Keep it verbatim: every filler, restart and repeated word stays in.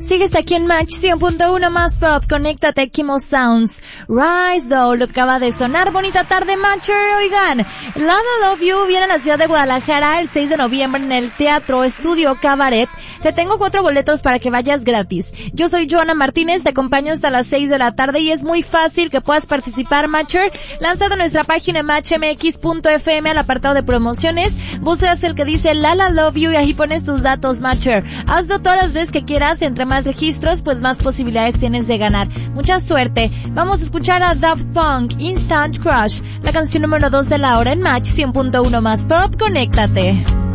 Sigues aquí en Match cien punto uno más pop. Conéctate, Kimo Sounds. Rise Doll acaba de sonar. Bonita tarde, Matcher. Oigan, Love I Love You viene a la ciudad de Guadalajara el seis de noviembre en el Teatro Estudio Cabaret. Te tengo cuatro boletos para que vayas gratis. Yo soy Joana Martínez, te acompaño hasta las seis de la tarde y es muy fácil que puedas participar, Matcher. Lánzate a nuestra página match m x punto f m al apartado de promociones. Buscas el que dice Lala Love You y ahí pones tus datos, Matcher. Hazlo todas las veces que quieras. Entre más registros, pues más posibilidades tienes de ganar. Mucha suerte. Vamos a escuchar a Daft Punk, Instant Crush, la canción número dos de la hora en Match cien punto uno más pop. Conéctate.